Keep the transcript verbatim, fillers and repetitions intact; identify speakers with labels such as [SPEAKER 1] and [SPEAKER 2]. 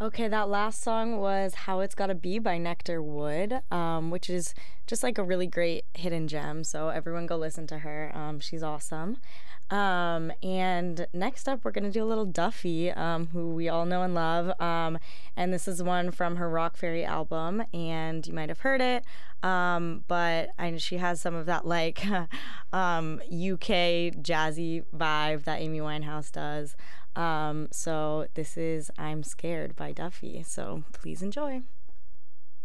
[SPEAKER 1] Okay, that last song was How It's Gotta Be by Nectar Wood, um, which is just like a really great hidden gem. So everyone go listen to her. Um, she's awesome. Um, and next up, we're going to do a little Duffy, um, who we all know and love. Um, and this is one from her Rock Fairy album, and you might have heard it. Um, but I, she has some of that like um, U K jazzy vibe that Amy Winehouse does. Um, so this is I'm Scared by Duffy. So please enjoy.